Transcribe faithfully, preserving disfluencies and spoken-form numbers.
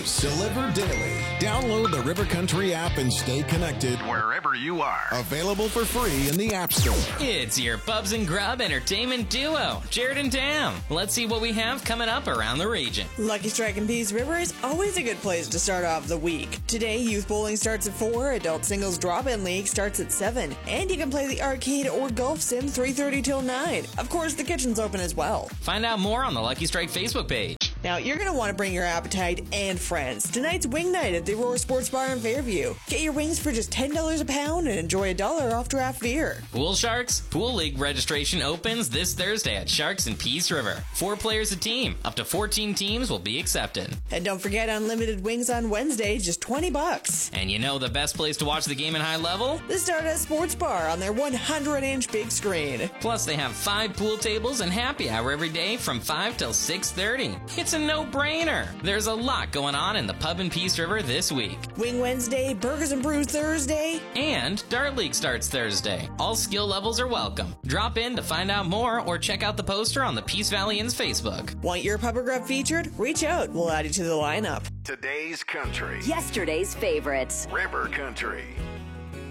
news delivered daily. Download the River Country app and stay connected wherever you are. Available for free in the App Store. It's your Bubs and Grub entertainment duo, Jared and Tam. Let's see what we have coming up around the region. Lucky Strike in Peace River is always a good place to start off the week. Today, youth bowling starts at four, adult singles drop-in league starts at seven, and you can play the arcade or golf sim three thirty till nine. Of course, the kitchen's open as well. Find out more on the Lucky Strike Facebook page. Now, you're going to want to bring your appetite and friends. Tonight's wing night at the Aurora Sports Bar in Fairview. Get your wings for just ten dollars a pound and enjoy a dollar off draft beer. Pool Sharks Pool League registration opens this Thursday at Sharks in Peace River. Four players a team. Up to fourteen teams will be accepted. And don't forget unlimited wings on Wednesday, just twenty bucks. And you know the best place to watch the game in high level? The Stardust Sports Bar on their one hundred inch big screen. Plus, they have five pool tables and happy hour every day from five till six thirty. It's a no-brainer. There's a lot going on in the pub in Peace River this week. Wing Wednesday, Burgers and Brews Thursday. And Dart League starts Thursday. All skill levels are welcome. Drop in to find out more or check out the poster on the Peace Valley Inn's Facebook. Want your pub or grub featured? Reach out. We'll add you to the lineup. Today's country. Yesterday's favorites. River Country.